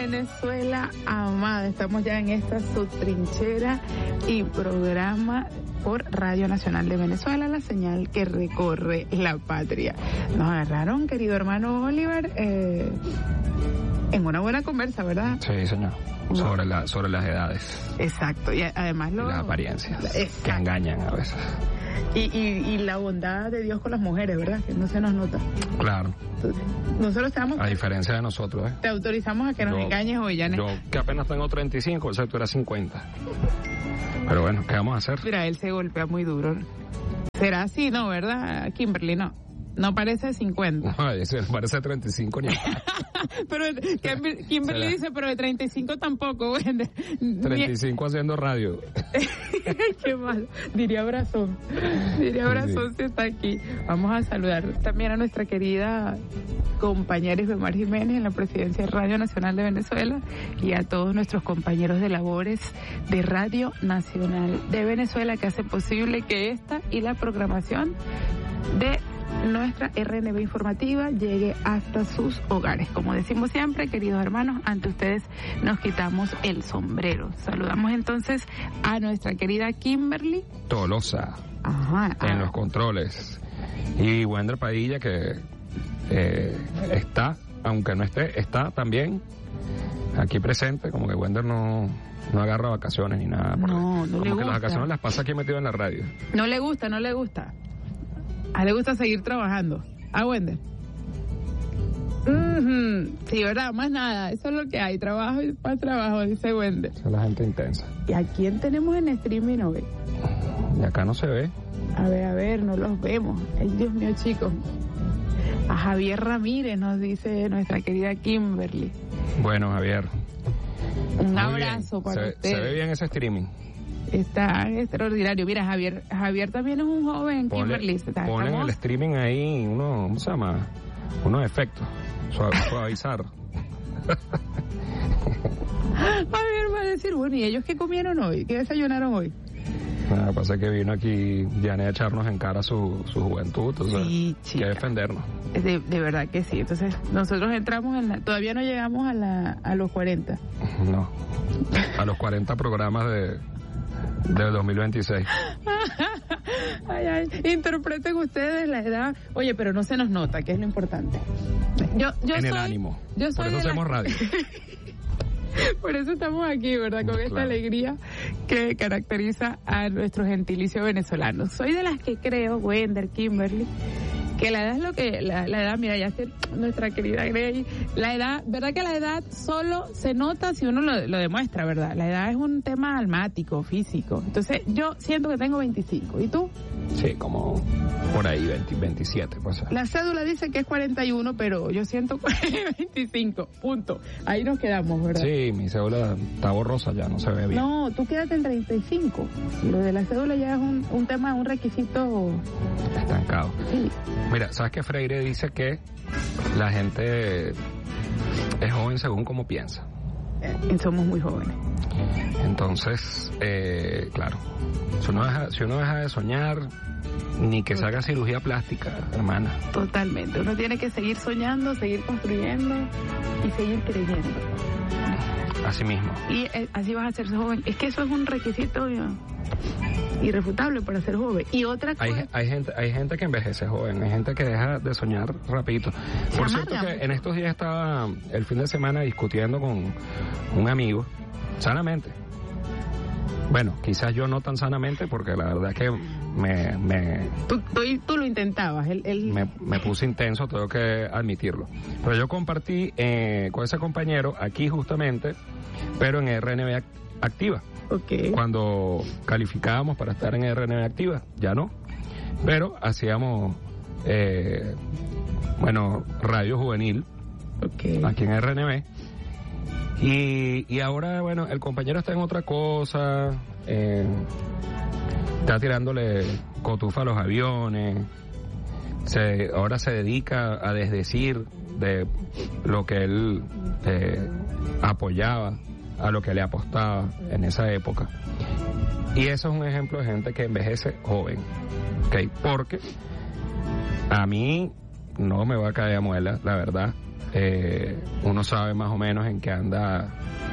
Venezuela amada, estamos ya en esta subtrinchera y programa por Radio Nacional de Venezuela, la señal que recorre la patria. Nos agarraron, querido hermano Oliver, en una buena conversa, ¿verdad? Sí, señor. Sobre las edades. Exacto, y además las apariencias que engañan a veces. Y la bondad de Dios con las mujeres, ¿verdad? Que no se nos nota. Claro. Entonces, nosotros estamos... A diferencia de nosotros, Te autorizamos a que nos engañes hoy, Janet. Yo que apenas tengo 35, o sea, tú eras 50. Pero bueno, ¿qué vamos a hacer? Mira, él se golpea muy duro. ¿Será así, no, verdad, Kimberly? No parece 50. No, ese parece 35 ni Pero Kimberly dice, pero de 35 tampoco, güey. 35 haciendo radio. Qué malo. Diría Brazón si está aquí. Vamos a saludar también a nuestra querida compañera Isbemar Jiménez en la presidencia de Radio Nacional de Venezuela y a todos nuestros compañeros de labores de Radio Nacional de Venezuela que hacen posible que esta y la programación de nuestra RNB informativa llegue hasta sus hogares. Como decimos siempre, queridos hermanos, ante ustedes nos quitamos el sombrero. Saludamos entonces a nuestra querida Kimberly Tolosa. En los controles. Y Wender Padilla, que está, aunque no esté, está también aquí presente. Como que Wender no agarra vacaciones ni nada. No le gusta. Que las vacaciones las pasa aquí metido en la radio. No le gusta. A le gusta seguir trabajando. ¿A Wender? Sí, ¿verdad? Más nada. Eso es lo que hay. Trabajo y más trabajo, dice Wender. Esa es la gente intensa. ¿Y a quién tenemos en streaming hoy? De acá no se ve. A ver, no los vemos. Ay, Dios mío, chicos. A Javier Ramírez nos dice nuestra querida Kimberly. Bueno, Javier. Un abrazo para usted. Se ve bien ese streaming. Está extraordinario. Mira, Javier también es un joven, Kimberly. Ponen el streaming ahí, ¿cómo se llama? Unos efectos. Suavizar. Javier va a decir, bueno, ¿y ellos qué comieron hoy? ¿Qué desayunaron hoy? Nada, pasa que vino aquí Janet a echarnos en cara su juventud, entonces sí, chica. Hay que defendernos. De verdad que sí. Entonces, nosotros entramos todavía no llegamos a los 40. No, a los 40 programas del 2026. Ay, interpreten ustedes la edad. Oye, pero no se nos nota, que es lo importante. Yo el ánimo. Por eso hacemos radio. Por eso estamos aquí, ¿verdad? Con esta alegría que caracteriza a nuestro gentilicio venezolano. Soy de las que creo, Wender, Kimberly, que la edad es lo que... La edad, mira, ya sé, nuestra querida Grey, la edad, ¿verdad que la edad solo se nota si uno lo demuestra, ¿verdad? La edad es un tema almático, físico. Entonces, yo siento que tengo 25. ¿Y tú? Sí, como por ahí, 27, pues. La cédula dice que es 41, pero yo siento 25, punto. Ahí nos quedamos, ¿verdad? Sí, mi cédula está borrosa ya, no se ve bien. No, tú quédate en 35. Lo de la cédula ya es un tema, un requisito... estancado. Sí. Mira, ¿sabes que Freire dice que la gente es joven según como piensa? Somos muy jóvenes. Entonces, claro, si uno deja de soñar, ni que se haga cirugía plástica, hermana. Totalmente. Uno tiene que seguir soñando, seguir construyendo y seguir creyendo. Así mismo. Y así vas a ser joven. Es que eso es un requisito irrefutable para ser joven. Y otra cosa... Hay gente que envejece joven, hay gente que deja de soñar rapidito. Por cierto que en estos días estaba el fin de semana discutiendo con un amigo, sanamente. Bueno, quizás yo no tan sanamente, porque la verdad es que Tú lo intentabas. Me puse intenso, tengo que admitirlo. Pero yo compartí con ese compañero aquí justamente, pero en RNB Activa. Okay. Cuando calificábamos para estar en RNB Activa, ya no. Pero hacíamos, radio juvenil, aquí en RNB. Y ahora, bueno, el compañero está en otra cosa, está tirándole cotufa a los aviones, ahora se dedica a desdecir de lo que él apoyaba, a lo que le apostaba en esa época. Y eso es un ejemplo de gente que envejece joven, ¿okay? Porque a mí no me va a caer a muela, la verdad. uno sabe más o menos en qué anda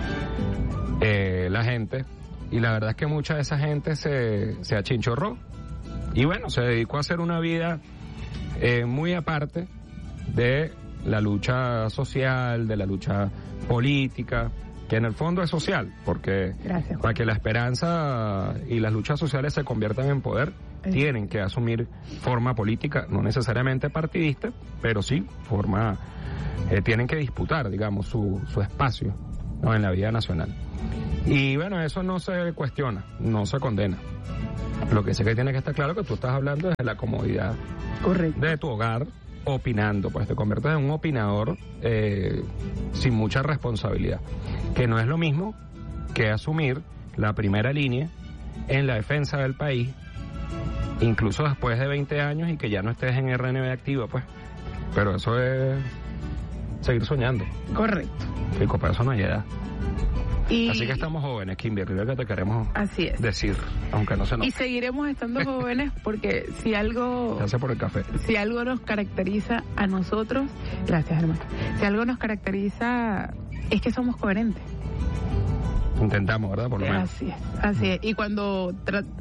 la gente, y la verdad es que mucha de esa gente se achinchorró y bueno, se dedicó a hacer una vida muy aparte de la lucha social, de la lucha política, que en el fondo es social, porque para que la esperanza y las luchas sociales se conviertan en poder, tienen que asumir forma política, no necesariamente partidista, pero sí tienen que disputar, digamos, su espacio, ¿no?, en la vida nacional. Y bueno, eso no se cuestiona, no se condena. Lo que sí que tiene que estar claro que tú estás hablando desde la comodidad de tu hogar, opinando, pues te conviertes en un opinador sin mucha responsabilidad, que no es lo mismo que asumir la primera línea en la defensa del país, incluso después de 20 años y que ya no estés en RNB activa, pues. Pero eso es seguir soñando. Correcto. Y para eso no hay edad. Así que estamos jóvenes, Kimberly, lo que te queremos decir, aunque no se nos... Y seguiremos estando jóvenes porque si algo... Gracias por el café. Si algo nos caracteriza a nosotros... Gracias, hermano. Si algo nos caracteriza es que somos coherentes. Intentamos, ¿verdad? Por lo menos. Así es. Y cuando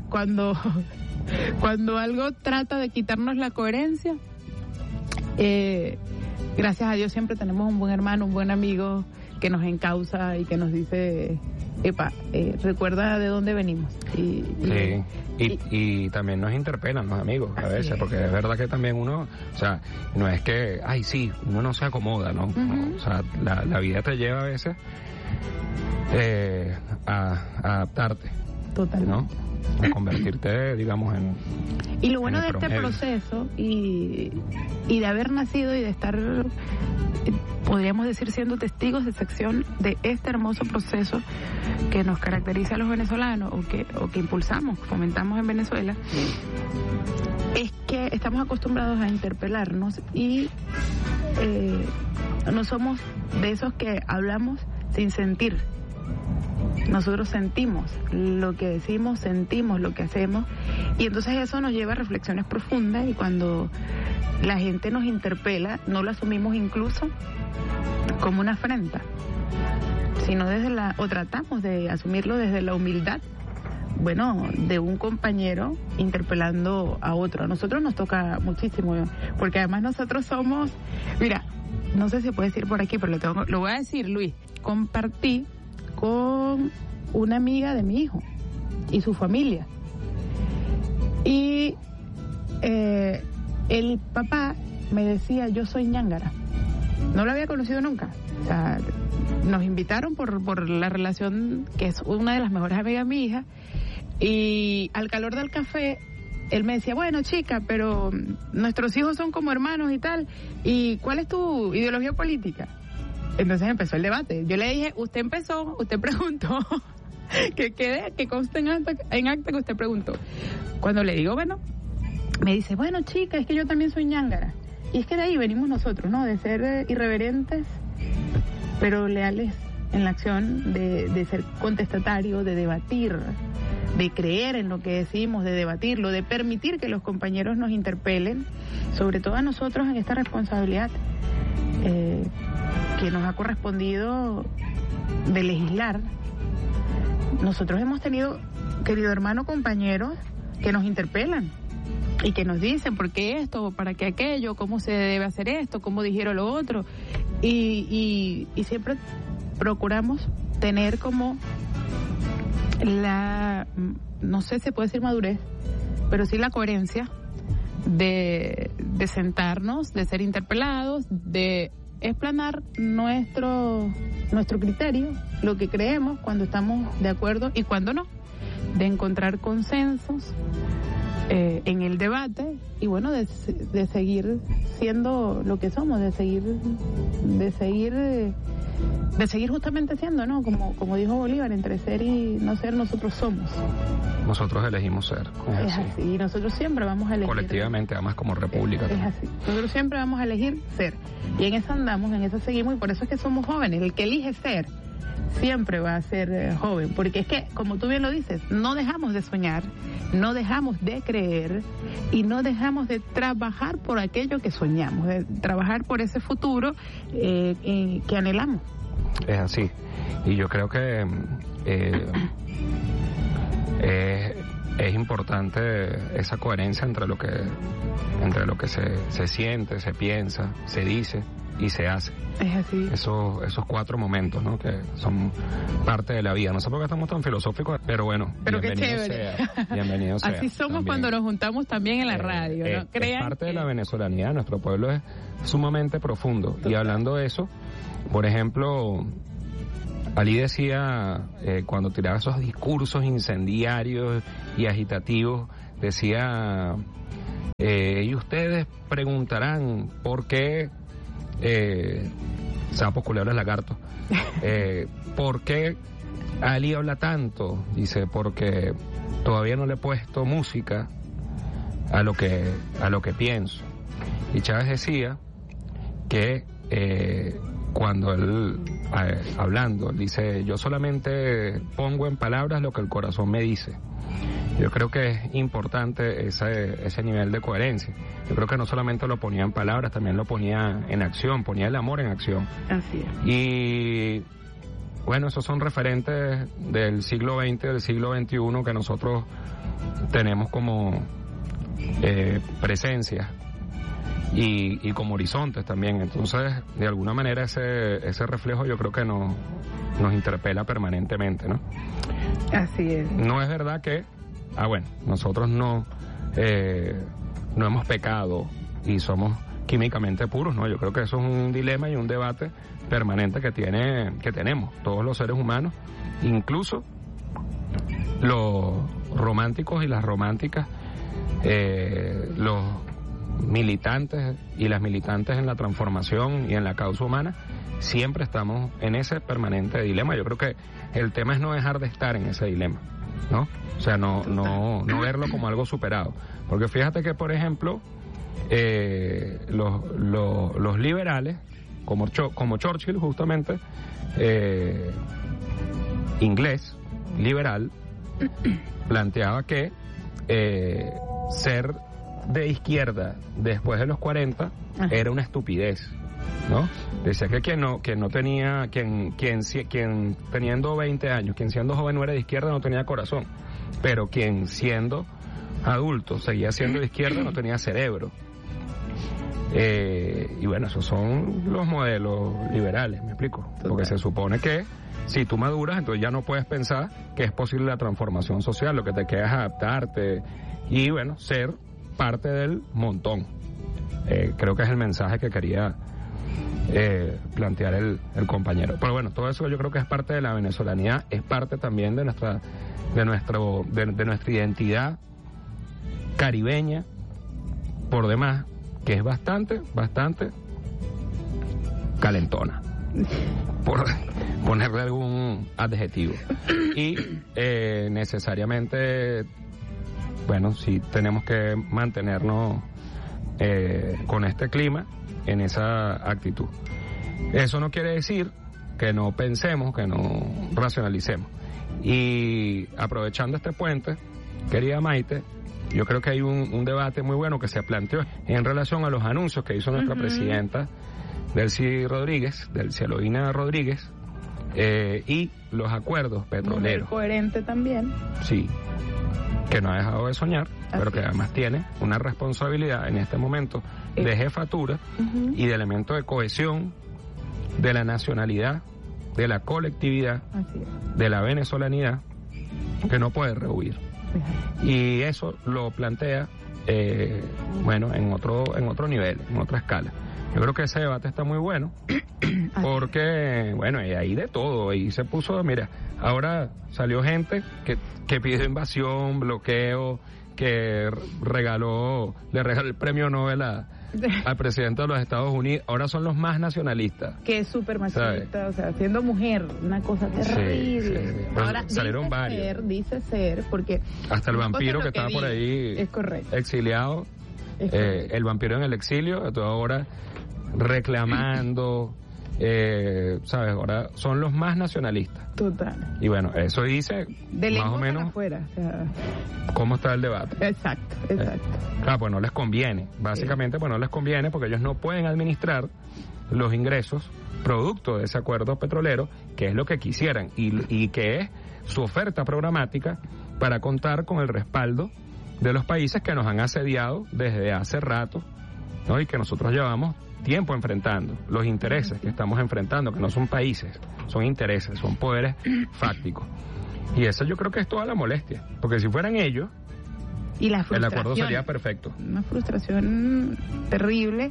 algo trata de quitarnos la coherencia, gracias a Dios siempre tenemos un buen hermano, un buen amigo que nos encausa y que nos dice, recuerda de dónde venimos. Y también nos interpelan los amigos a veces, porque es verdad que también uno, o sea, no es que, uno no se acomoda, ¿no? Uh-huh. O sea, la vida te lleva a veces a adaptarte. Totalmente. ¿No? A convertirte, digamos, en... Y lo bueno de este proceso y de haber nacido y de estar, podríamos decir, siendo testigos de sección de este hermoso proceso que nos caracteriza a los venezolanos o que impulsamos, fomentamos en Venezuela, es que estamos acostumbrados a interpelarnos y no somos de esos que hablamos sin sentir. Nosotros sentimos lo que decimos, sentimos lo que hacemos, y entonces eso nos lleva a reflexiones profundas, y cuando la gente nos interpela no lo asumimos incluso como una afrenta, sino o tratamos de asumirlo desde la humildad, bueno, de un compañero interpelando a otro. A nosotros nos toca muchísimo, porque además nosotros somos, mira, no sé si puede decir por aquí, pero lo voy a decir, Luis. Compartí con una amiga de mi hijo y su familia, y el papá me decía, yo soy ñángara. No lo había conocido nunca. O sea, nos invitaron por la relación, que es una de las mejores amigas de mi hija, y al calor del café él me decía, bueno, chica, pero nuestros hijos son como hermanos y tal, ¿y cuál es tu ideología política? Entonces empezó el debate. Yo le dije, usted preguntó, que conste en acta que usted preguntó. Cuando le digo, bueno, me dice, bueno, chica, es que yo también soy ñángara. Y es que de ahí venimos nosotros, ¿no? De ser irreverentes, pero leales en la acción, de ser contestatario, de debatir, de creer en lo que decimos, de debatirlo, de permitir que los compañeros nos interpelen, sobre todo a nosotros en esta responsabilidad que nos ha correspondido de legislar. Nosotros hemos tenido, querido hermano, compañeros que nos interpelan y que nos dicen por qué esto, para qué aquello, cómo se debe hacer esto, cómo dijeron lo otro, y siempre procuramos tener como no sé si puede decir madurez, pero sí la coherencia de sentarnos, de ser interpelados, de explanar nuestro criterio, lo que creemos, cuando estamos de acuerdo y cuando no, de encontrar consensos en el debate, y bueno, de seguir siendo lo que somos, de seguir justamente siendo, ¿no? Como dijo Bolívar, entre ser y no ser, nosotros somos. Nosotros elegimos ser. Es así. Y nosotros siempre vamos a elegir. Colectivamente, además como república. Es así. Nosotros siempre vamos a elegir ser. Y en eso andamos, en eso seguimos, y por eso es que somos jóvenes. El que elige ser siempre va a ser joven, porque es que, como tú bien lo dices, no dejamos de soñar, no dejamos de creer y no dejamos de trabajar por aquello que soñamos, de trabajar por ese futuro que anhelamos. Es así, y yo creo que es importante esa coherencia entre lo que se siente, se piensa, se dice y se hace. Es así. Esos 4 momentos, ¿no? Que son parte de la vida. No sé por qué estamos tan filosóficos, pero bueno, pero bienvenido sea. Bienvenido sea. Así somos también. Cuando nos juntamos también en la radio, ¿no? Es parte de la venezolanidad. Nuestro pueblo es sumamente profundo. Total. Y hablando de eso, por ejemplo, Ali decía, cuando tiraba esos discursos incendiarios y agitativos, decía, y ustedes preguntarán por qué sapos, culebras, lagartos, ¿por qué Ali habla tanto? Dice, porque todavía no le he puesto música a lo que pienso. Y Chávez decía que cuando él, hablando, dice, yo solamente pongo en palabras lo que el corazón me dice. Yo creo que es importante ese nivel de coherencia. Yo creo que no solamente lo ponía en palabras, también lo ponía en acción, ponía el amor en acción. Así es. Y bueno, esos son referentes del siglo XX, del siglo XXI que nosotros tenemos como presencia y como horizontes también. Entonces, de alguna manera ese reflejo yo creo que nos interpela permanentemente, ¿no? Así es. No es verdad que nosotros no hemos pecado y somos químicamente puros, ¿no? Yo creo que eso es un dilema y un debate permanente que tenemos todos los seres humanos, incluso los románticos y las románticas, los militantes y las militantes en la transformación y en la causa humana, siempre estamos en ese permanente dilema. Yo creo que el tema es no dejar de estar en ese dilema, ¿no? O sea, no verlo como algo superado. Porque fíjate que, por ejemplo, los liberales, como Churchill, justamente, inglés, liberal, planteaba que ser de izquierda después de los 40 era una estupidez, ¿no? Decía que quien teniendo 20 años, quien siendo joven no era de izquierda, no tenía corazón, pero quien siendo adulto seguía siendo de izquierda, no tenía cerebro. Y bueno, esos son los modelos liberales, ¿me explico? Porque se supone que si tú maduras, entonces ya no puedes pensar que es posible la transformación social, lo que te queda es adaptarte y bueno, ser parte del montón. Creo que es el mensaje que quería plantear el compañero. Pero bueno, todo eso yo creo que es parte de la venezolanidad, es parte también de nuestra identidad caribeña, por demás, que es bastante calentona, por ponerle algún adjetivo. Y necesariamente, bueno, sí tenemos que mantenernos con este clima en esa actitud. Eso no quiere decir que no pensemos, que no racionalicemos. Y aprovechando este puente, querida Maite, yo creo que hay un debate muy bueno que se planteó en relación a los anuncios que hizo nuestra presidenta Delcy Eloína Rodríguez, y los acuerdos petroleros. Muy coherente también. Sí, que no ha dejado de soñar, pero que además tiene una responsabilidad en este momento de jefatura y de elemento de cohesión de la nacionalidad, de la colectividad, de la venezolanidad, que no puede rehuir. Y eso lo plantea, en otro nivel, en otra escala. Yo creo que ese debate está muy bueno, porque, y hay de todo, y se puso, mira, ahora salió gente que pide invasión, bloqueo, que le regaló el premio Nobel al presidente de los Estados Unidos. Ahora son los más nacionalistas. Que es súper machista, o sea, siendo mujer, una cosa terrible. Sí. Ahora salieron varios. Dice ser, porque hasta el vampiro que estaba por ahí es correcto, exiliado, el vampiro en el exilio, ahora reclamando, ¿sabes? Ahora son los más nacionalistas. Total. Y bueno, eso dice de más o menos afuera, o sea, cómo está el debate. Exacto. Claro, pues no les conviene, básicamente pues no les conviene porque ellos no pueden administrar los ingresos producto de ese acuerdo petrolero, que es lo que quisieran y que es su oferta programática para contar con el respaldo de los países que nos han asediado desde hace rato, ¿no? Y que nosotros llevamos tiempo enfrentando, los intereses que estamos enfrentando, que no son países, son intereses, son poderes fácticos. Y eso yo creo que es toda la molestia, porque si fueran ellos, y la el acuerdo sería perfecto. Una frustración terrible.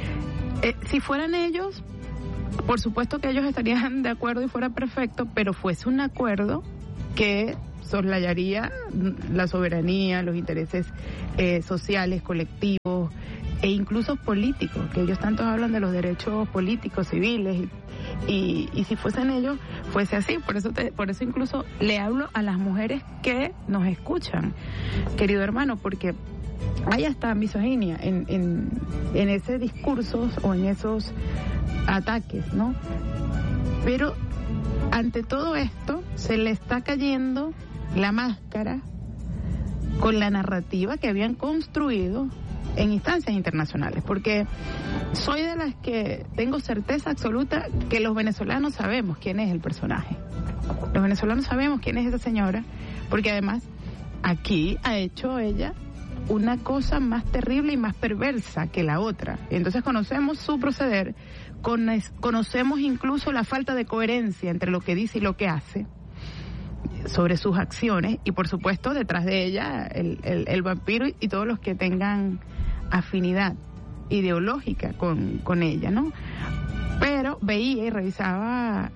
Si fueran ellos, por supuesto que ellos estarían de acuerdo y fuera perfecto, pero fuese un acuerdo que soslayaría la soberanía, los intereses sociales, colectivos e incluso políticos, que ellos tanto hablan de los derechos políticos, civiles, y si fuesen ellos, fuese así. Por eso incluso le hablo a las mujeres que nos escuchan, querido hermano, porque hay hasta misoginia en ese discurso o en esos ataques, ¿no? Pero ante todo esto se le está cayendo la máscara con la narrativa que habían construido en instancias internacionales, porque soy de las que tengo certeza absoluta que los venezolanos sabemos quién es el personaje. Los venezolanos sabemos quién es esa señora, porque además aquí ha hecho ella una cosa más terrible y más perversa que la otra. Entonces conocemos su proceder, conocemos incluso la falta de coherencia entre lo que dice y lo que hace sobre sus acciones, y por supuesto detrás de ella el vampiro y todos los que tengan afinidad ideológica con ella, ¿no? Pero veía y revisaba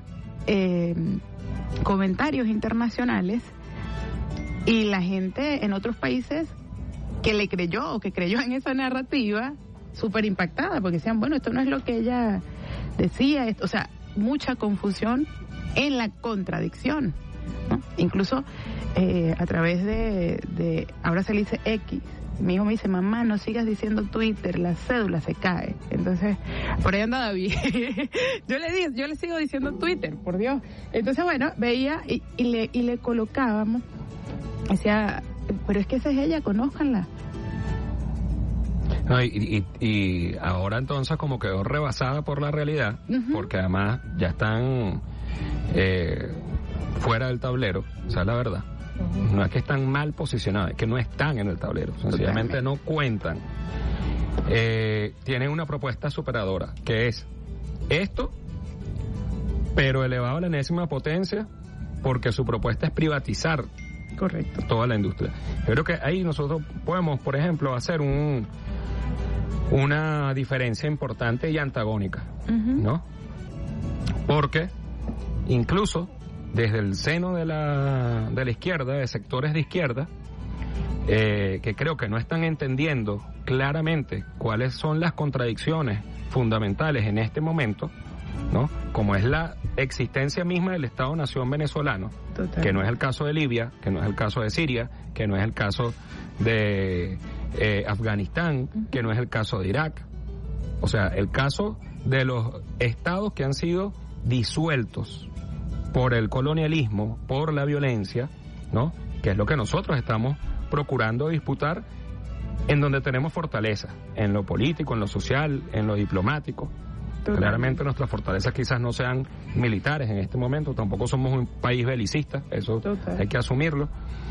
comentarios internacionales y la gente en otros países que le creyó o que creyó en esa narrativa, súper impactada, porque decían, bueno, esto no es lo que ella decía, o sea, mucha confusión en la contradicción, ¿no? Incluso a través de ahora se le dice X. Mi hijo me dice, mamá, no sigas diciendo Twitter, la cédula se cae. Entonces, por ahí anda David. yo le sigo diciendo Twitter, por Dios. Entonces, bueno, veía y le colocábamos, decía, pero es que esa es ella, conózcanla. No, y ahora entonces como quedó rebasada por la realidad, porque además ya están fuera del tablero, o sea, la verdad. No es que están mal posicionados, es que no están en el tablero, sencillamente no cuentan. Tienen una propuesta superadora, que es esto, pero elevado a la enésima potencia, porque su propuesta es privatizar. Correcto. Toda la industria. Yo creo que ahí nosotros podemos, por ejemplo, hacer una diferencia importante y antagónica, ¿no? Porque incluso desde el seno de la izquierda, de sectores de izquierda, que creo que no están entendiendo claramente cuáles son las contradicciones fundamentales en este momento, ¿no? Como es la existencia misma del Estado-Nación venezolano, total, que no es el caso de Libia, que no es el caso de Siria, que no es el caso de Afganistán, que no es el caso de Irak. O sea, el caso de los estados que han sido disueltos por el colonialismo, por la violencia, ¿no? Que es lo que nosotros estamos procurando disputar, en donde tenemos fortaleza, en lo político, en lo social, en lo diplomático. Total. Claramente nuestras fortalezas quizás no sean militares en este momento, tampoco somos un país belicista, eso total, hay que asumirlo.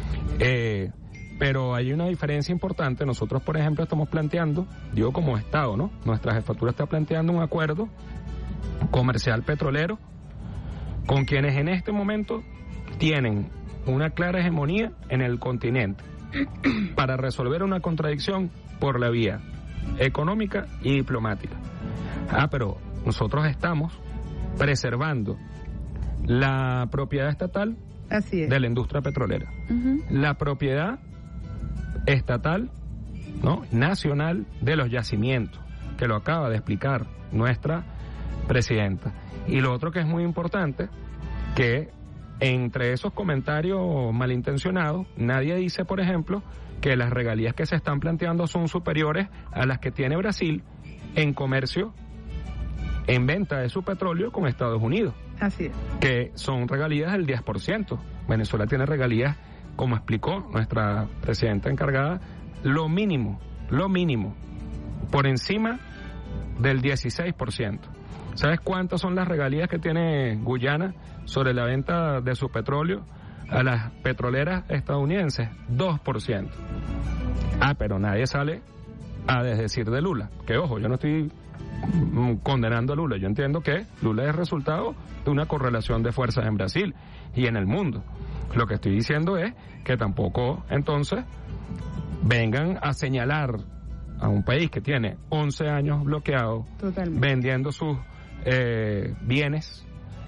Pero hay una diferencia importante. Nosotros, por ejemplo, estamos planteando, digo como Estado, ¿no? Nuestra jefatura está planteando un acuerdo comercial petrolero con quienes en este momento tienen una clara hegemonía en el continente para resolver una contradicción por la vía económica y diplomática. Pero nosotros estamos preservando la propiedad estatal. Así es. De la industria petrolera. La propiedad estatal, ¿no?, nacional de los yacimientos, que lo acaba de explicar nuestra presidenta. Y lo otro que es muy importante, que entre esos comentarios malintencionados, nadie dice, por ejemplo, que las regalías que se están planteando son superiores a las que tiene Brasil en comercio, en venta de su petróleo con Estados Unidos. Así es. Que son regalías del 10%. Venezuela tiene regalías, como explicó nuestra presidenta encargada, lo mínimo, por encima del 16%. ¿Sabes cuántas son las regalías que tiene Guyana sobre la venta de su petróleo a las petroleras estadounidenses? 2%. Pero nadie sale a desdecir de Lula. Que ojo, yo no estoy condenando a Lula. Yo entiendo que Lula es resultado de una correlación de fuerzas en Brasil y en el mundo. Lo que estoy diciendo es que tampoco, entonces, vengan a señalar a un país que tiene 11 años bloqueado, vendiendo sus bienes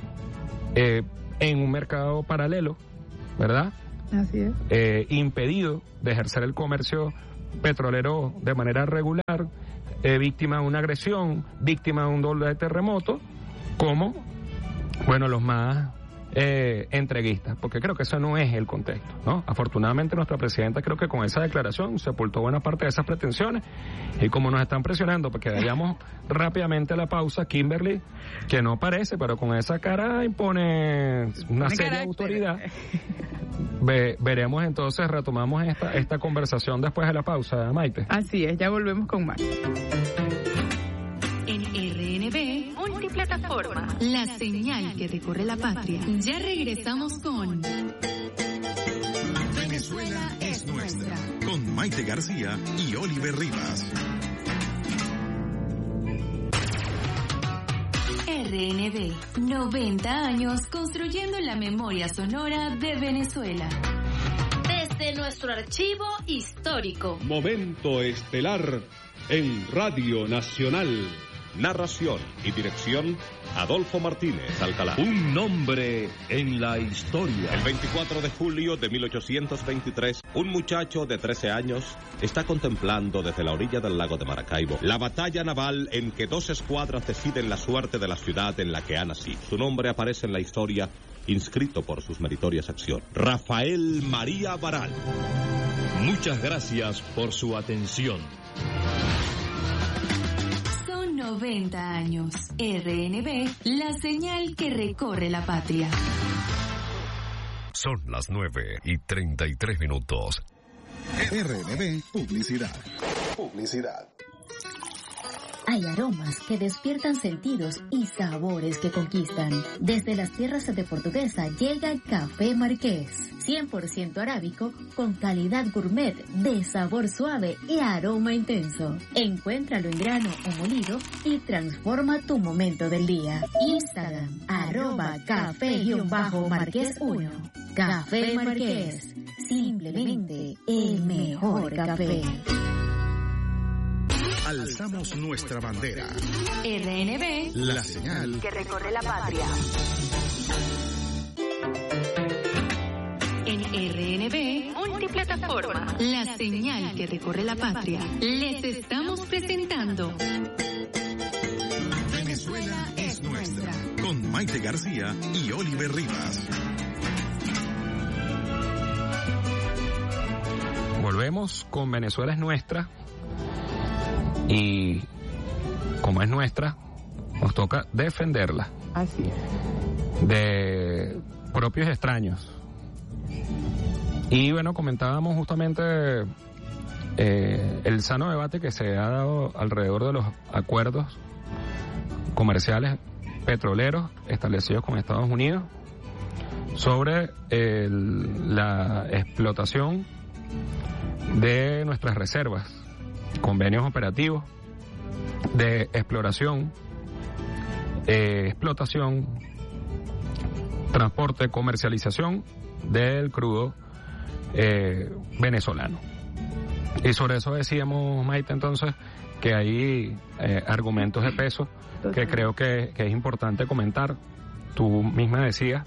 en un mercado paralelo, ¿verdad? Así es. Impedido de ejercer el comercio petrolero de manera regular, víctima de una agresión, víctima de un doble terremoto, como, bueno, los más entreguistas, porque creo que eso no es el contexto, ¿no? Afortunadamente nuestra presidenta creo que con esa declaración sepultó buena parte de esas pretensiones, y como nos están presionando porque vayamos rápidamente a la pausa, Kimberly, que no parece, pero con esa cara impone una seria autoridad. Veremos entonces, retomamos esta conversación después de la pausa, Maite. Así es, ya volvemos con más. En RNB Multiplataforma, la señal que recorre la patria. Ya regresamos con Venezuela es nuestra, con Maite García y Oliver Rivas. RNB, 90 años construyendo la memoria sonora de Venezuela. Desde nuestro archivo histórico. Momento estelar en Radio Nacional. Narración y dirección, Adolfo Martínez Alcalá. Un nombre en la historia. El 24 de julio de 1823, un muchacho de 13 años está contemplando desde la orilla del lago de Maracaibo la batalla naval en que 2 escuadras deciden la suerte de la ciudad en la que ha nacido. Su nombre aparece en la historia, inscrito por sus meritorias acciones. Rafael María Baral. Muchas gracias por su atención. 90 años. RNB, la señal que recorre la patria. Son las 9:33. RNB Publicidad. Hay aromas que despiertan sentidos y sabores que conquistan. Desde las tierras de Portuguesa llega Café Marqués, 100% arábico, con calidad gourmet, de sabor suave y aroma intenso. Encuéntralo en grano o molido y transforma tu momento del día. Instagram, @café_marqués1. Café Marqués, simplemente el mejor café. Alzamos nuestra bandera. RNB, la señal que recorre la patria. En RNB Multiplataforma, la señal que recorre la patria. Les estamos presentando Venezuela es nuestra, con Maite García y Oliver Rivas. Volvemos con Venezuela es nuestra. Y como es nuestra, nos toca defenderla. Así es. De propios extraños. Y bueno, comentábamos justamente el sano debate que se ha dado alrededor de los acuerdos comerciales petroleros establecidos con Estados Unidos sobre la explotación de nuestras reservas. Convenios operativos de exploración, explotación, transporte, comercialización del crudo venezolano. Y sobre eso decíamos, Maite, entonces, que hay argumentos de peso que creo que es importante comentar. Tú misma decías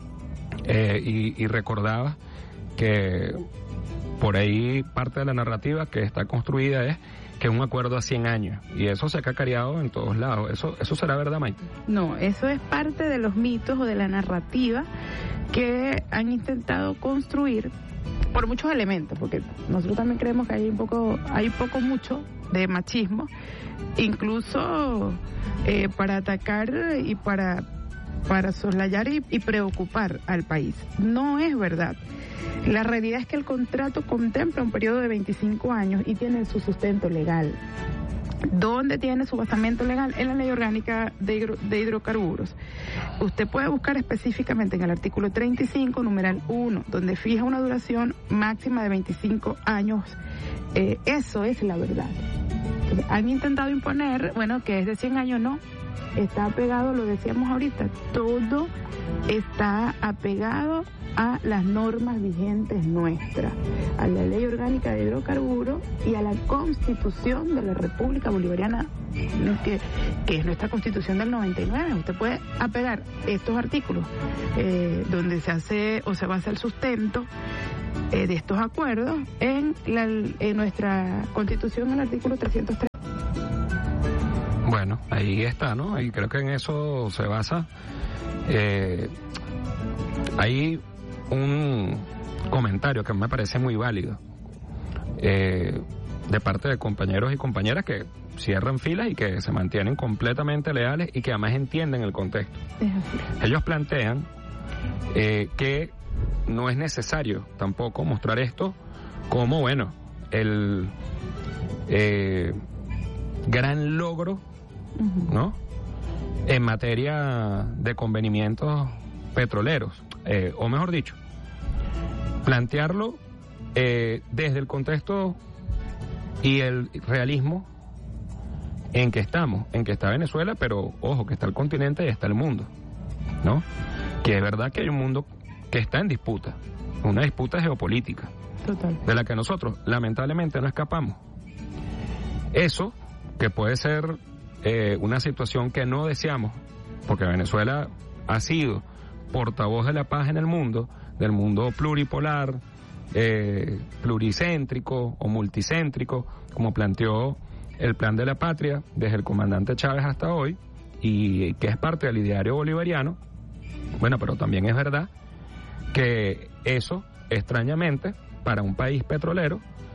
y recordabas que por ahí parte de la narrativa que está construida es que es un acuerdo a 100 años, y eso se ha cacareado en todos lados. ¿Eso será verdad, Maite? No, eso es parte de los mitos o de la narrativa que han intentado construir por muchos elementos, porque nosotros también creemos que hay mucho de machismo, incluso para atacar y para para soslayar y preocupar al país. No es verdad. La realidad es que el contrato contempla un periodo de 25 años y tiene su sustento legal. ¿Dónde tiene su basamento legal? En la Ley Orgánica de Hidrocarburos. Usted puede buscar específicamente en el artículo 35, numeral 1, donde fija una duración máxima de 25 años. Eso es la verdad. Entonces, han intentado imponer, bueno, que es de 100 años, no. Está apegado, lo decíamos ahorita, todo está apegado a las normas vigentes nuestras, a la Ley Orgánica de Hidrocarburos y a la Constitución de la República Bolivariana, que es nuestra Constitución del 99. Usted puede apegar estos artículos donde se hace o se basa el sustento de estos acuerdos en nuestra Constitución, el artículo 303. Bueno, ahí está, ¿no? Y creo que en eso se basa. Hay un comentario que me parece muy válido de parte de compañeros y compañeras que cierran filas y que se mantienen completamente leales y que además entienden el contexto. Ellos plantean que no es necesario tampoco mostrar esto como, bueno, el gran logro, ¿no?, en materia de convenimientos petroleros, o mejor dicho, plantearlo desde el contexto y el realismo en que estamos, en que está Venezuela, pero ojo, que está el continente y está el mundo, ¿no? Que es verdad que hay un mundo que está en disputa, una disputa geopolítica, total, de la que nosotros lamentablemente no escapamos. Eso, que puede ser una situación que no deseamos, porque Venezuela ha sido portavoz de la paz en el mundo, del mundo pluripolar, pluricéntrico o multicéntrico, como planteó el Plan de la Patria desde el comandante Chávez hasta hoy, y que es parte del ideario bolivariano. Bueno, pero también es verdad que eso, extrañamente, para un país petrolero,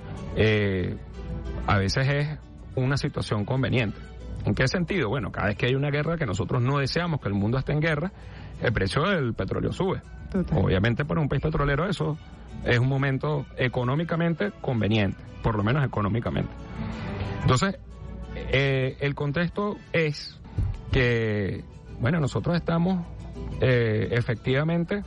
a veces es una situación conveniente. ¿En qué sentido? Bueno, cada vez que hay una guerra, que nosotros no deseamos que el mundo esté en guerra, el precio del petróleo sube. Total. Obviamente para un país petrolero eso es un momento económicamente conveniente, por lo menos económicamente. Entonces, el contexto es que, bueno, nosotros estamos efectivamente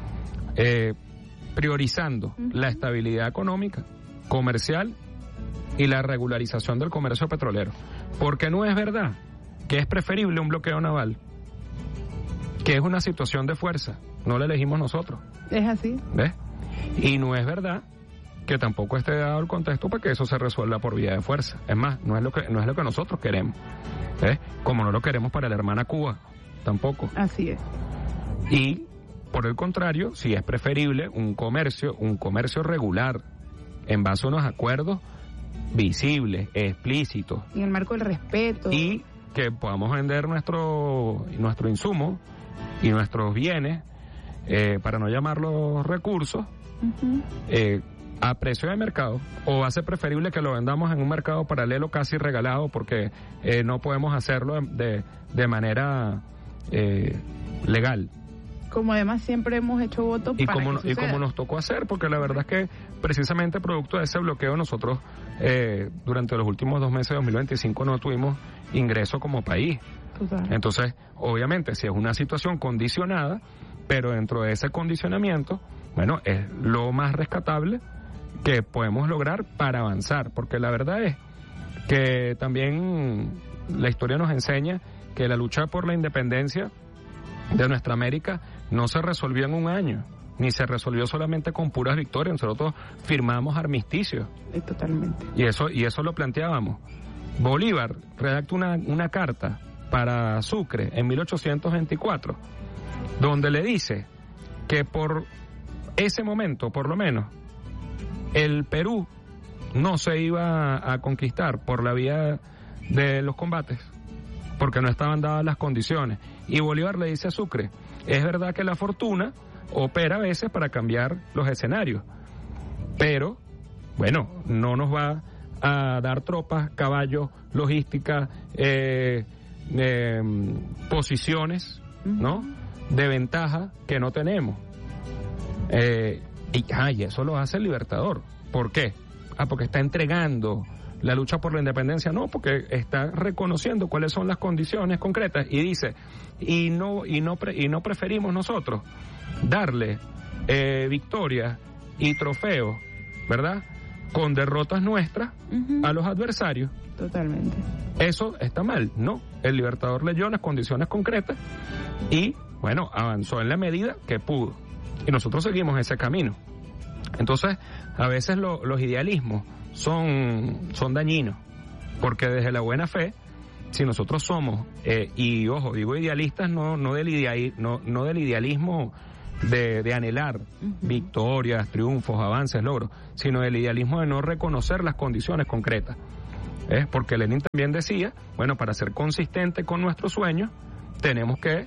priorizando la estabilidad económica, comercial y la regularización del comercio petrolero. Porque no es verdad que es preferible un bloqueo naval, que es una situación de fuerza, no la elegimos nosotros. Es así. ¿Ves? Y no es verdad que tampoco esté dado el contexto para que eso se resuelva por vía de fuerza. Es más, no es lo que nosotros queremos. ¿Ves? Como no lo queremos para la hermana Cuba, tampoco. Así es. Y, por el contrario, sí es preferible un comercio regular, en base a unos acuerdos visibles, explícitos. En el marco del respeto. Y que podamos vender nuestro insumo y nuestros bienes, para no llamarlos recursos, a precio de mercado. O va a ser preferible que lo vendamos en un mercado paralelo casi regalado, porque no podemos hacerlo de manera legal. Como además siempre hemos hecho voto para que suceda. Y como nos tocó hacer, porque la verdad es que precisamente producto de ese bloqueo nosotros durante los últimos 2 meses de 2025 no tuvimos ingreso como país. Total. Entonces, obviamente, si es una situación condicionada, pero dentro de ese condicionamiento, bueno, es lo más rescatable que podemos lograr para avanzar, porque la verdad es que también la historia nos enseña que la lucha por la independencia de nuestra América no se resolvió en un año, ni se resolvió solamente con puras victorias. Nosotros firmamos armisticios. Totalmente. Y eso lo planteábamos. Bolívar redacta una carta para Sucre en 1824, donde le dice que por ese momento, por lo menos, el Perú no se iba a conquistar por la vía de los combates, porque no estaban dadas las condiciones. Y Bolívar le dice a Sucre, es verdad que la fortuna opera a veces para cambiar los escenarios, pero, bueno, no nos va a dar tropas, caballos, logística, posiciones, ¿no?, de ventaja que no tenemos. Y eso lo hace el Libertador. ¿Por qué? Porque está entregando la lucha por la independencia. No, porque está reconociendo cuáles son las condiciones concretas y dice, y no preferimos nosotros darle victorias y trofeos, ¿verdad?, con derrotas nuestras a los adversarios. Totalmente. Eso está mal, ¿no? El Libertador leyó las condiciones concretas y, bueno, avanzó en la medida que pudo. Y nosotros seguimos ese camino. Entonces, a veces los idealismos son dañinos, porque desde la buena fe, si nosotros somos, y ojo, digo idealistas, no del idealismo de anhelar victorias, triunfos, avances, logros, sino del idealismo de no reconocer las condiciones concretas. Porque Lenin también decía, bueno, para ser consistente con nuestros sueños, tenemos que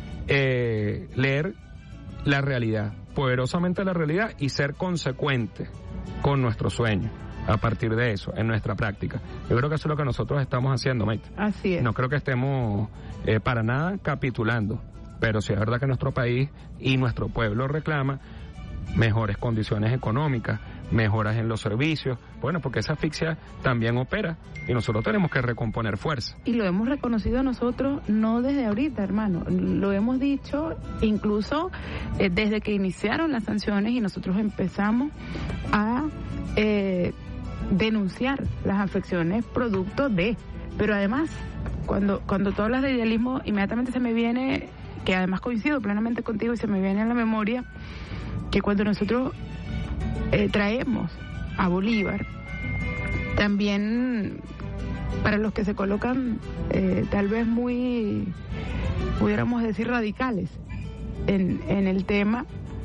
leer la realidad, poderosamente la realidad, y ser consecuente con nuestros sueños a partir de eso, en nuestra práctica. Yo creo que eso es lo que nosotros estamos haciendo, Maite. Así es. No creo que estemos para nada capitulando, pero sí es verdad que nuestro país y nuestro pueblo reclama mejores condiciones económicas, mejoras en los servicios, bueno, porque esa asfixia también opera y nosotros tenemos que recomponer fuerza. Y lo hemos reconocido nosotros no desde ahorita, hermano, lo hemos dicho incluso desde que iniciaron las sanciones y nosotros empezamos a denunciar las afecciones producto de, pero además, cuando tú hablas de idealismo, inmediatamente se me viene, que además coincido plenamente contigo y se me viene a la memoria, que cuando nosotros traemos a Bolívar, también para los que se colocan tal vez muy, pudiéramos decir, radicales en el tema,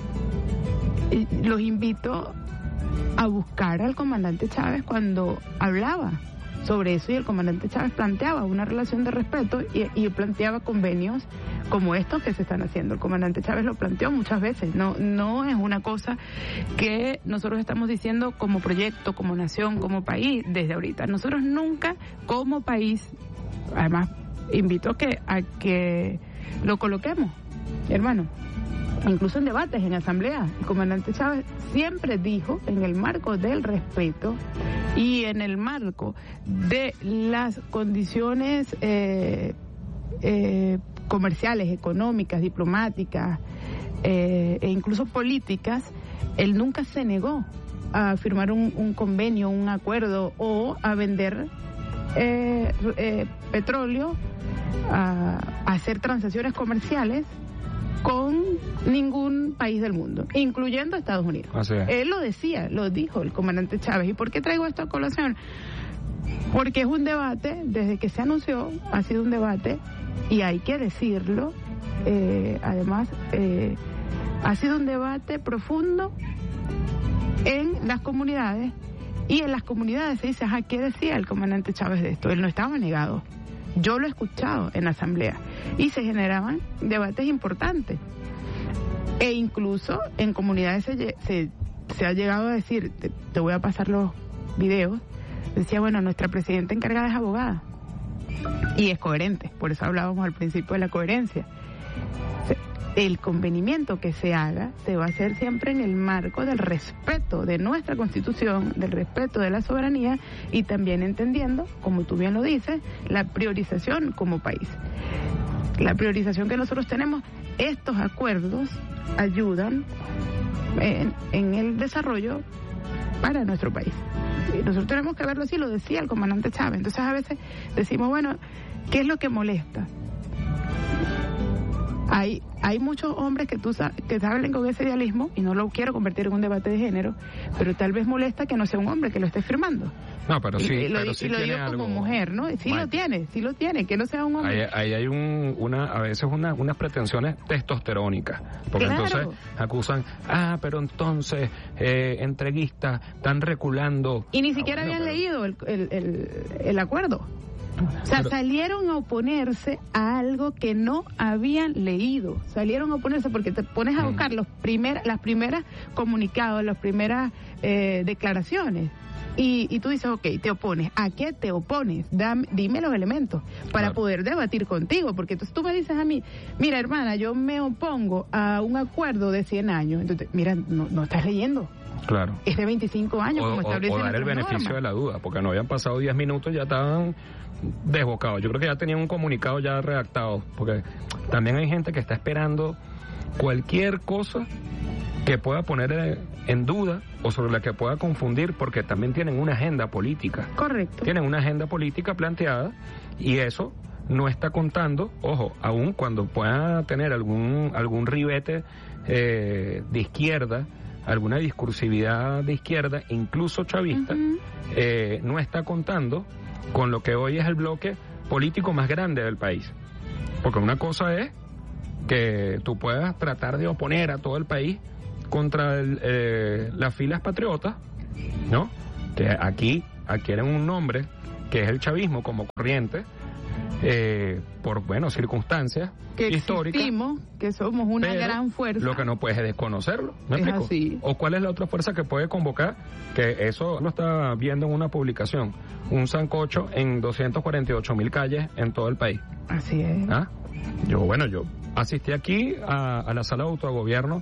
los invito a buscar al comandante Chávez cuando hablaba sobre eso, y el comandante Chávez planteaba una relación de respeto y planteaba convenios como estos que se están haciendo. El comandante Chávez lo planteó muchas veces, no es una cosa que nosotros estamos diciendo como proyecto, como nación, como país desde ahorita. Nosotros nunca como país, además invito a que lo coloquemos, hermano, incluso en debates, en asambleas. El comandante Chávez siempre dijo, en el marco del respeto y en el marco de las condiciones comerciales, económicas, diplomáticas e incluso políticas, él nunca se negó a firmar un convenio, un acuerdo o a vender petróleo, a hacer transacciones comerciales con ningún país del mundo, incluyendo Estados Unidos. Él lo decía, lo dijo el comandante Chávez. ¿Y por qué traigo esto a colación? Porque es un debate, desde que se anunció, ha sido un debate, y hay que decirlo, además, ha sido un debate profundo en las comunidades, y en las comunidades se dice, ¿qué decía el comandante Chávez de esto? Él no estaba negado. Yo lo he escuchado en la asamblea y se generaban debates importantes. E incluso en comunidades se ha llegado a decir, te voy a pasar los videos, decía, bueno, nuestra presidenta encargada es abogada y es coherente, por eso hablábamos al principio de la coherencia. El convenimiento que se haga se va a hacer siempre en el marco del respeto de nuestra Constitución, del respeto de la soberanía y también entendiendo, como tú bien lo dices, la priorización como país. La priorización que nosotros tenemos, estos acuerdos ayudan en el desarrollo para nuestro país. Y nosotros tenemos que verlo así, lo decía el comandante Chávez. Entonces a veces decimos, bueno, ¿qué es lo que molesta? Hay muchos hombres que hablan con ese idealismo, y no lo quiero convertir en un debate de género, pero tal vez molesta que no sea un hombre que lo esté firmando. No, pero sí, y lo digo algo, como mujer, ¿no? Sí lo tiene, que no sea un hombre. Ahí hay a veces unas pretensiones testosterónicas, porque claro. Entonces acusan, pero entonces entreguistas están reculando. Y ni siquiera habían leído el acuerdo. O sea, salieron a oponerse a algo que no habían leído. Salieron a oponerse porque te pones a buscar las primeras comunicados, las primeras declaraciones. Y tú dices, ok, te opones. ¿A qué te opones? Dime los elementos para poder debatir contigo. Porque entonces tú me dices a mí, mira, hermana, yo me opongo a un acuerdo de 100 años. Entonces, mira, no estás leyendo. Claro. Es de 25 años, como establece o dar el beneficio de la duda, porque no habían pasado 10 minutos, ya estaban desbocados. Yo creo que ya tenían un comunicado ya redactado, porque también hay gente que está esperando cualquier cosa que pueda poner en duda o sobre la que pueda confundir, porque también tienen una agenda política. Correcto. Tienen una agenda política planteada y eso no está contando, ojo, aún cuando pueda tener algún ribete de izquierda, alguna discursividad de izquierda, incluso chavista, no está contando con lo que hoy es el bloque político más grande del país. Porque una cosa es que tú puedas tratar de oponer a todo el país contra las filas patriotas, ¿no? Que aquí adquieren un nombre que es el chavismo como corriente, por, circunstancias que históricas. Que somos una gran fuerza. Lo que no puedes es desconocerlo, ¿me explico? Así. ¿O cuál es la otra fuerza que puede convocar? Que eso lo estaba viendo en una publicación. Un sancocho en 248,000 calles en todo el país. Así es. ¿Ah? Yo asistí aquí a la sala de autogobierno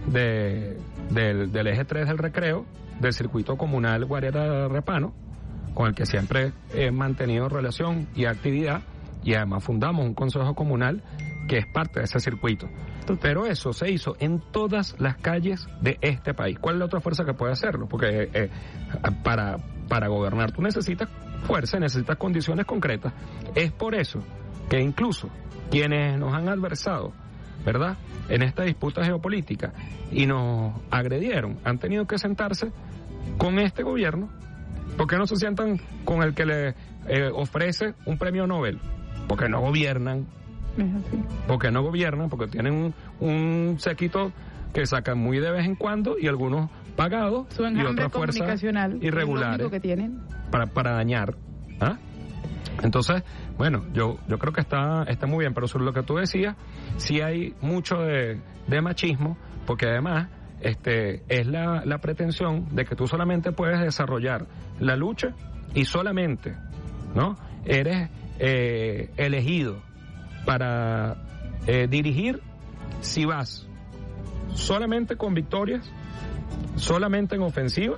del eje 3 del Recreo, del circuito comunal Guarera Repano, con el que siempre he mantenido relación y actividad, y además fundamos un consejo comunal que es parte de ese circuito. Pero eso se hizo en todas las calles de este país. ¿Cuál es la otra fuerza que puede hacerlo? Porque para gobernar tú necesitas fuerza, necesitas condiciones concretas. Es por eso que incluso quienes nos han adversado, ¿verdad?, en esta disputa geopolítica y nos agredieron, han tenido que sentarse con este gobierno. ¿Por qué no se sientan con el que le ofrece un premio Nobel? Porque no gobiernan. Porque no gobiernan, porque tienen un séquito que sacan muy de vez en cuando y algunos pagados y otras fuerzas irregulares que tienen para dañar. ¿Ah? Entonces, bueno, yo creo que está muy bien, pero sobre lo que tú decías, sí hay mucho de machismo, porque además es la pretensión de que tú solamente puedes desarrollar la lucha y solamente, ¿no?, eres elegido para dirigir si vas solamente con victorias, solamente en ofensiva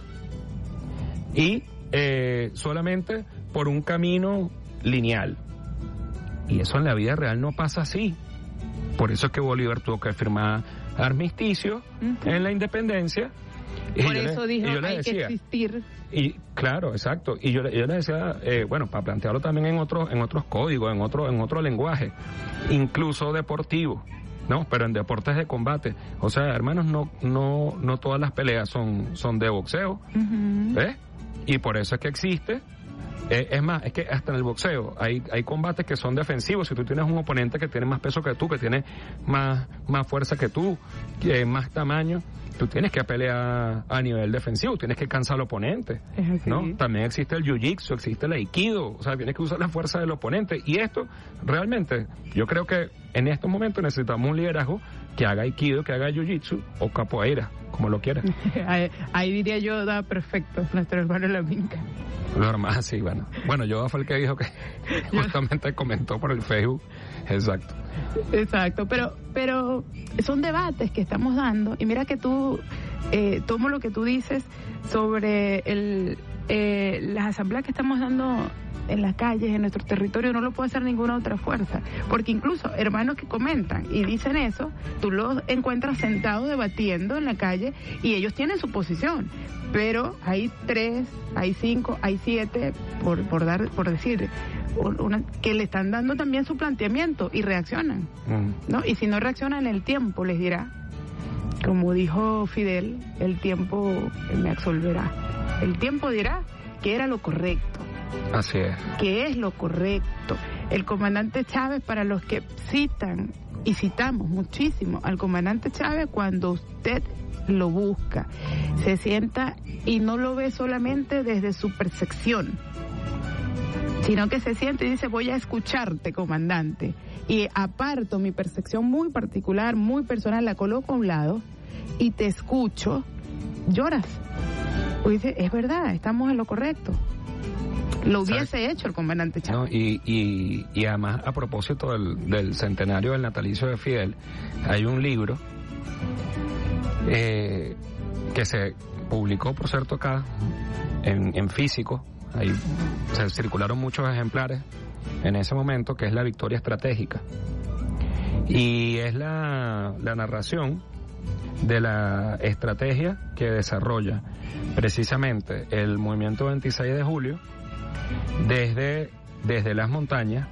y solamente por un camino lineal. Y eso en la vida real no pasa así. Por eso es que Bolívar tuvo que firmar armisticio en la independencia. Por eso dijo, hay que existir. Y claro, exacto. Y yo le decía, para plantearlo también en otros códigos, en otro lenguaje, incluso deportivo, ¿no? Pero en deportes de combate. O sea, hermanos, no todas las peleas son de boxeo, ¿ves? Y por eso es que existe. Es más, es que hasta en el boxeo hay combates que son defensivos. Si tú tienes un oponente que tiene más peso que tú, que tiene más fuerza que tú, más tamaño, tú tienes que pelear a nivel defensivo, tienes que cansar al oponente, ¿no? También existe el jiu-jitsu, existe el aikido, o sea, tienes que usar la fuerza del oponente. Y esto, realmente, yo creo que en estos momentos necesitamos un liderazgo que haga aikido, que haga jiu-jitsu o capoeira, como lo quiera. Ahí diría yo, da perfecto, nuestro hermano Laminca. Lo demás, sí, bueno. Bueno, Yoda fue el que dijo que justamente comentó por el Facebook. Exacto, pero son debates que estamos dando, y mira que tú tomo lo que tú dices sobre las asambleas que estamos dando en las calles, en nuestro territorio, no lo puede hacer ninguna otra fuerza, porque incluso hermanos que comentan y dicen eso, tú los encuentras sentados debatiendo en la calle y ellos tienen su posición, pero hay 3, hay 5, hay 7, por decir, que le están dando también su planteamiento y reaccionan, ¿no? Y si no reaccionan, el tiempo les dirá, como dijo Fidel, el tiempo me absolverá. El tiempo dirá que era lo correcto. Así es. Que es lo correcto. El comandante Chávez, para los que citan, y citamos muchísimo al comandante Chávez, cuando usted lo busca, se sienta y no lo ve solamente desde su percepción, sino que se siente y dice, voy a escucharte, comandante, y aparto mi percepción muy particular, muy personal, la coloco a un lado y te escucho, lloras. Dice, es verdad, estamos en lo correcto. Lo hubiese hecho el comandante Chávez. No, y además, a propósito del centenario del natalicio de Fidel, hay un libro que se publicó, por cierto, acá en físico. Ahí se circularon muchos ejemplares en ese momento, que es La Victoria Estratégica. Y es la narración de la estrategia que desarrolla precisamente el movimiento 26 de julio desde las montañas,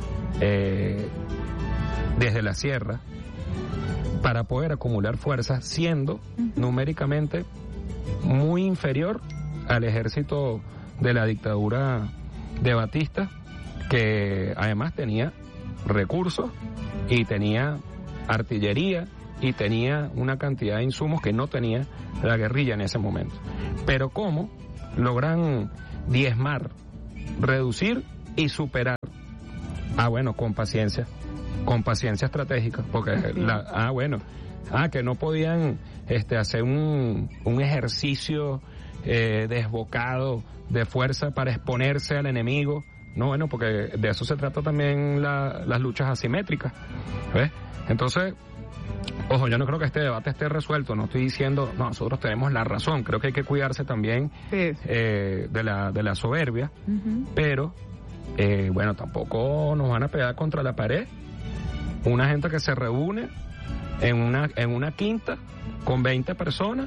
desde la sierra, para poder acumular fuerzas, siendo numéricamente muy inferior al ejército de la dictadura de Batista, que además tenía recursos y tenía artillería y tenía una cantidad de insumos que no tenía la guerrilla en ese momento. Pero ¿cómo logran diezmar, reducir y superar? Bueno, con paciencia estratégica, porque que no podían hacer un ejercicio desbocado de fuerza para exponerse al enemigo. No, bueno, porque de eso se trata también las luchas asimétricas, ¿ves? Entonces, ojo, yo no creo que este debate esté resuelto, no estoy diciendo, no, nosotros tenemos la razón, creo que hay que cuidarse también de la soberbia, pero, bueno, tampoco nos van a pegar contra la pared una gente que se reúne en una quinta con 20 personas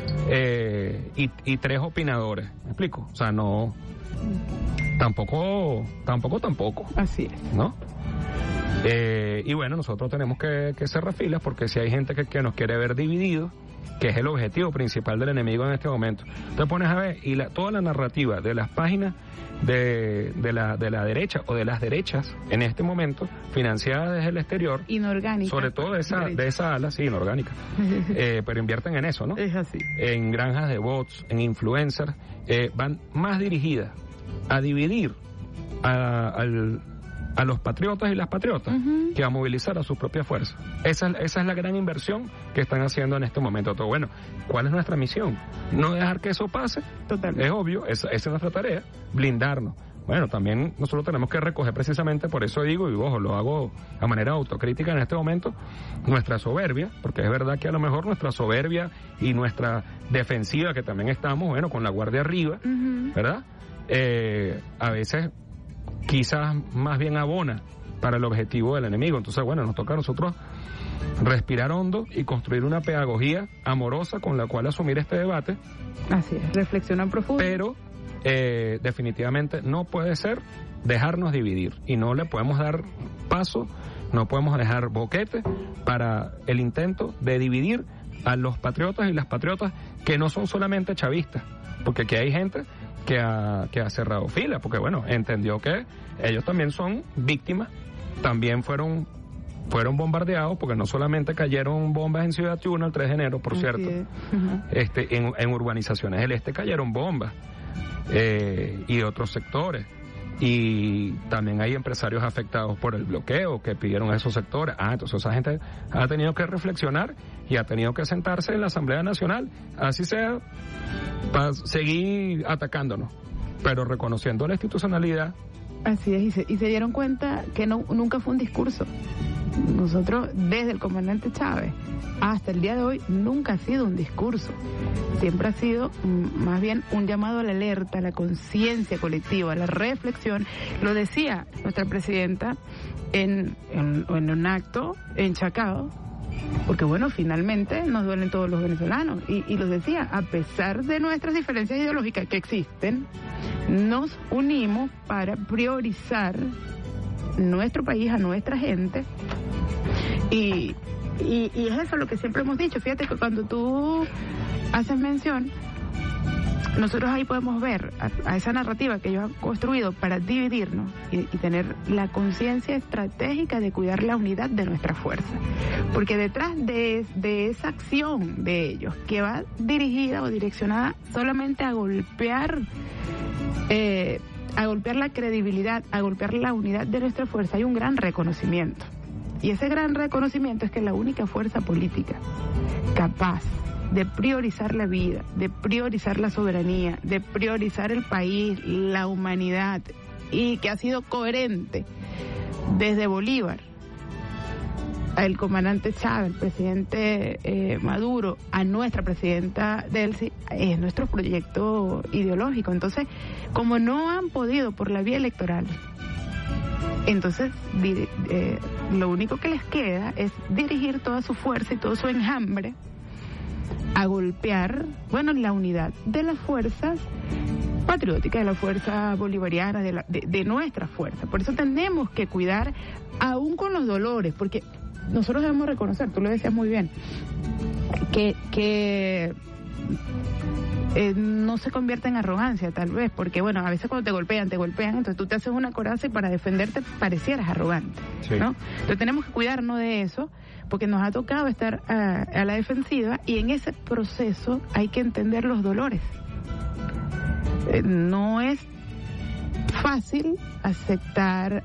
y 3 opinadores, ¿me explico? O sea, no, tampoco. Así es. ¿No? Y bueno, nosotros tenemos que cerrar filas, porque si hay gente que nos quiere ver divididos, que es el objetivo principal del enemigo en este momento. Te pones a ver, y toda la narrativa de las páginas de la derecha o de las derechas en este momento, financiadas desde el exterior, inorgánica, sobre todo de esa ala, sí, inorgánica, pero invierten en eso, ¿no? Es así. En granjas de bots, en influencers, van más dirigidas a dividir a los patriotas y las patriotas que a movilizar a sus propias fuerzas. Esa es la gran inversión que están haciendo en este momento. Todo bueno, ¿cuál es nuestra misión? No dejar que eso pase. Totalmente. Es obvio, esa es nuestra tarea, blindarnos. Bueno, también nosotros tenemos que recoger, precisamente por eso digo, y ojo, lo hago a manera autocrítica en este momento, nuestra soberbia, porque es verdad que a lo mejor nuestra soberbia y nuestra defensiva, que también estamos, bueno, con la guardia arriba, ¿verdad? A veces quizás más bien abona para el objetivo del enemigo. Entonces, bueno, nos toca a nosotros respirar hondo y construir una pedagogía amorosa con la cual asumir este debate. Así es, reflexionar profundo. Pero definitivamente no puede ser dejarnos dividir, y no le podemos dar paso, no podemos dejar boquete para el intento de dividir a los patriotas y las patriotas que no son solamente chavistas, porque aquí hay gente que ha cerrado fila, porque bueno, entendió que ellos también son víctimas, también fueron bombardeados, porque no solamente cayeron bombas en Ciudad Tiuna el 3 de enero, por cierto, en urbanizaciones del este cayeron bombas, y otros sectores, y también hay empresarios afectados por el bloqueo que pidieron esos sectores. Entonces esa gente ha tenido que reflexionar y ha tenido que sentarse en la Asamblea Nacional, así sea, para seguir atacándonos, pero reconociendo la institucionalidad. Así es, y se dieron cuenta que nunca fue un discurso. Nosotros, desde el comandante Chávez hasta el día de hoy, nunca ha sido un discurso. Siempre ha sido más bien un llamado a la alerta, a la conciencia colectiva, a la reflexión. Lo decía nuestra presidenta en un acto en Chacao, porque bueno, finalmente nos duelen todos los venezolanos, y lo decía, a pesar de nuestras diferencias ideológicas que existen, nos unimos para priorizar nuestro país, a nuestra gente, y es eso lo que siempre hemos dicho. Fíjate que cuando tú haces mención, nosotros ahí podemos ver a esa narrativa que ellos han construido para dividirnos y tener la conciencia estratégica de cuidar la unidad de nuestra fuerza. Porque detrás de esa acción de ellos, que va dirigida o direccionada solamente a golpear la credibilidad, a golpear la unidad de nuestra fuerza, hay un gran reconocimiento. Y ese gran reconocimiento es que la única fuerza política capaz de priorizar la vida, de priorizar la soberanía, de priorizar el país, la humanidad, y que ha sido coherente desde Bolívar, el comandante Chávez, el presidente Maduro, a nuestra presidenta Delcy, es nuestro proyecto ideológico. Entonces, como no han podido por la vía electoral, entonces lo único que les queda es dirigir toda su fuerza y todo su enjambre a golpear, la unidad de las fuerzas patrióticas, de la fuerza bolivariana, de nuestra fuerza. Por eso tenemos que cuidar, aún con los dolores, porque nosotros debemos reconocer, tú lo decías muy bien, que no se convierte en arrogancia, tal vez, porque a veces cuando te golpean, entonces tú te haces una coraza y para defenderte parecieras arrogante, sí, ¿no? Entonces tenemos que cuidarnos de eso, porque nos ha tocado estar a la defensiva, y en ese proceso hay que entender los dolores. No es fácil aceptar